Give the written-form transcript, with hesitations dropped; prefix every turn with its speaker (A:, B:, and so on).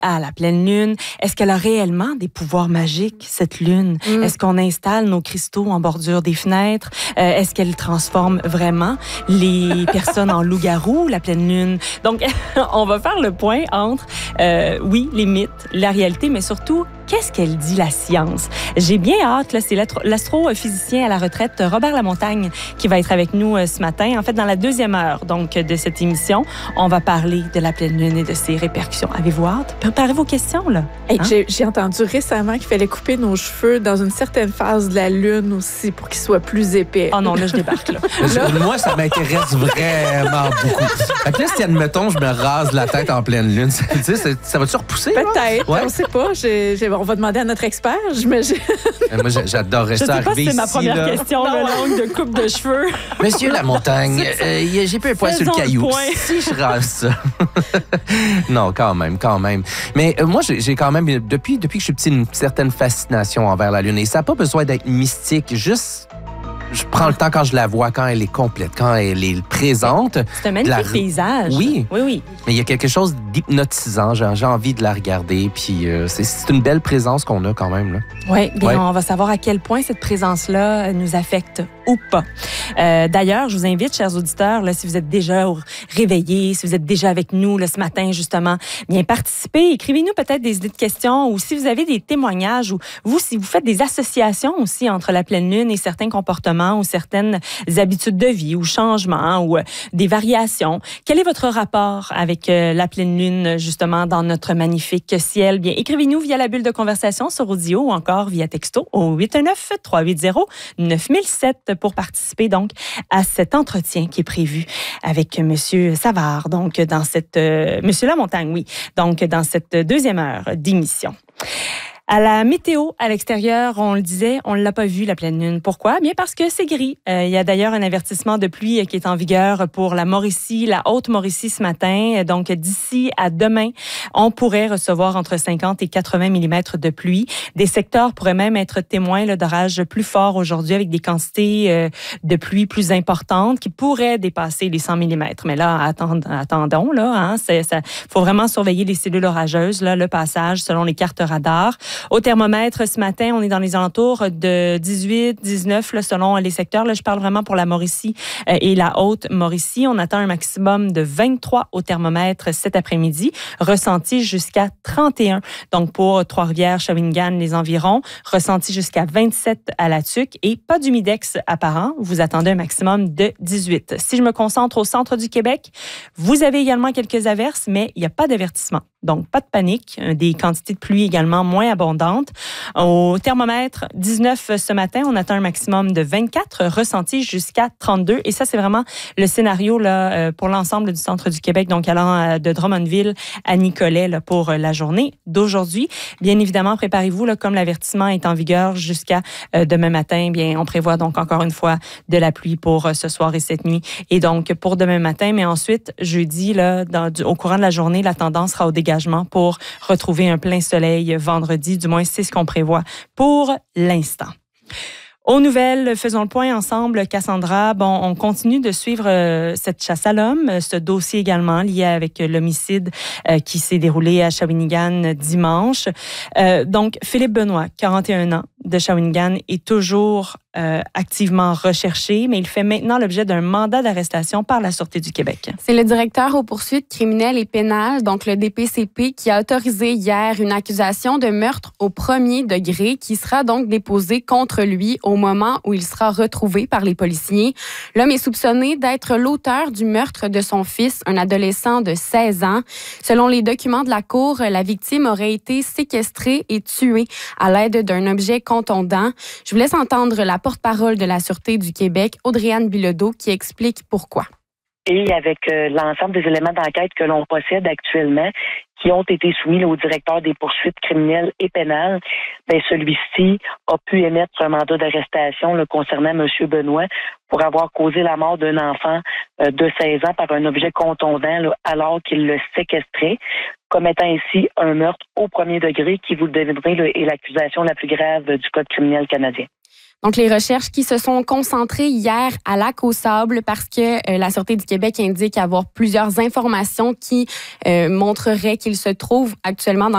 A: à la pleine lune. Est-ce qu'elle a réellement des pouvoirs magiques, cette lune? Est-ce qu'on installe nos cristaux en bordure des fenêtres? Est-ce qu'elle transforme vraiment les personnes en loups-garous, la pleine lune? Donc, on va faire le point entre, oui, les mythes, la réalité, mais surtout, qu'est-ce qu'elle dit, la science? J'ai bien hâte, là, c'est l'astrophysicien à la retraite, Robert Lamontagne, qui va être avec nous ce matin. En fait, dans la deuxième heure donc, de cette émission, on va parler de la pleine lune et de ses répercussions. Avez-vous hâte? Préparez vos questions, là.
B: Hey, j'ai entendu récemment qu'il fallait couper nos cheveux dans une certaine phase de la lune aussi pour qu'ils soient plus épais.
A: Oh non, là, je débarque, là.
C: Moi, ça m'intéresse vraiment beaucoup. Fait que là, si, admettons, je me rase la tête en pleine lune, ça va-tu repousser?
B: Peut-être,
C: ouais.
B: On ne sait pas. On va demander à notre expert, j'imagine.
C: Moi, j'adorerais ça arriver ici.
A: C'est ma première question, le longue de coupe de cheveux.
C: Monsieur Lamontagne, j'ai peu un poil sur le caillou. Si je rase ça. Non, quand même. Mais moi, j'ai quand même, depuis que je suis petit, une certaine fascination envers la Lune. Et ça n'a pas besoin d'être mystique, juste... Je prends le temps quand je la vois, quand elle est complète, quand elle est présente.
A: C'est un magnifique paysage.
C: Oui.
A: Oui.
C: Mais il y a quelque chose d'hypnotisant. J'ai envie de la regarder. Puis c'est une belle présence qu'on a quand même.
A: Oui, bien, on va savoir à quel point cette présence-là nous affecte ou pas. D'ailleurs, je vous invite, chers auditeurs, là, si vous êtes déjà réveillés, si vous êtes déjà avec nous là, ce matin, justement, bien participez. Écrivez-nous peut-être des idées de questions ou si vous avez des témoignages ou vous, si vous faites des associations aussi entre la pleine lune et certains comportements ou certaines habitudes de vie ou changements ou des variations. Quel est votre rapport avec la pleine lune, justement, dans notre magnifique ciel? Bien, écrivez-nous via la bulle de conversation sur audio ou encore via texto au 819-380-9007 pour participer donc à cet entretien qui est prévu avec Monsieur Savard, donc dans cette... Monsieur Lamontagne, oui, donc dans cette deuxième heure d'émission. À la météo, à l'extérieur, on le disait, on ne l'a pas vu, la pleine lune. Pourquoi? Bien parce que c'est gris. Il y a d'ailleurs un avertissement de pluie qui est en vigueur pour la Mauricie, la Haute-Mauricie ce matin. Donc, d'ici à demain, on pourrait recevoir entre 50 et 80 mm de pluie. Des secteurs pourraient même être témoins d'orages plus forts aujourd'hui avec des quantités de pluie plus importantes qui pourraient dépasser les 100 mm. Mais là, attendons, là, hein, faut vraiment surveiller les cellules orageuses, là, le passage selon les cartes radars. Au thermomètre, ce matin, on est dans les alentours de 18, 19, là, selon les secteurs. Là, je parle vraiment pour la Mauricie et la Haute-Mauricie. On attend un maximum de 23 au thermomètre cet après-midi, ressenti jusqu'à 31. Donc, pour Trois-Rivières, Shawinigan, les environs, ressenti jusqu'à 27 à la Tuque et pas d'humidex apparent. Vous attendez un maximum de 18. Si je me concentre au centre du Québec, vous avez également quelques averses, mais il n'y a pas d'avertissement. Donc, pas de panique. Des quantités de pluie également moins abondantes. Au thermomètre, 19 ce matin, on atteint un maximum de 24, ressenti jusqu'à 32. Et ça, c'est vraiment le scénario là, pour l'ensemble du centre du Québec, donc allant de Drummondville à Nicolet là, pour la journée d'aujourd'hui. Bien évidemment, préparez-vous, là, comme l'avertissement est en vigueur jusqu'à demain matin, bien, on prévoit donc encore une fois de la pluie pour ce soir et cette nuit. Et donc, pour demain matin, mais ensuite, jeudi, là, au courant de la journée, la tendance sera au dégagement pour retrouver un plein soleil vendredi. Du moins, c'est ce qu'on prévoit pour l'instant. Aux nouvelles, faisons le point ensemble, Cassandra. Bon, on continue de suivre cette chasse à l'homme, ce dossier également lié avec l'homicide qui s'est déroulé à Shawinigan dimanche. Donc, Philippe Benoît, 41 ans, de Shawinigan, est toujours activement recherché, mais il fait maintenant l'objet d'un mandat d'arrestation par la Sûreté du Québec.
D: C'est le directeur aux poursuites criminelles et pénales, donc le DPCP, qui a autorisé hier une accusation de meurtre au premier degré qui sera donc déposée contre lui au moment où il sera retrouvé par les policiers. L'homme est soupçonné d'être l'auteur du meurtre de son fils, un adolescent de 16 ans. Selon les documents de la cour, la victime aurait été séquestrée et tuée à l'aide d'un objet contondant. Je vous laisse entendre la porte-parole de la Sûreté du Québec, Audrey-Anne Bilodeau, qui explique pourquoi.
E: Et avec l'ensemble des éléments d'enquête que l'on possède actuellement, qui ont été soumis au directeur des poursuites criminelles et pénales, ben celui-ci a pu émettre un mandat d'arrestation concernant M. Benoît pour avoir causé la mort d'un enfant de 16 ans par un objet contondant alors qu'il le séquestrait, commettant ainsi un meurtre au premier degré qui, vous le devinerez, est l'accusation la plus grave du Code criminel canadien.
D: Donc, les recherches qui se sont concentrées hier à Lac-aux-Sables parce que la Sûreté du Québec indique avoir plusieurs informations qui montreraient qu'il se trouve actuellement dans